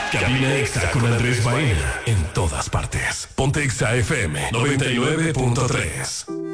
Cabina Exa con Andrés Baena. En todas partes. Ponte Exa FM 99.3.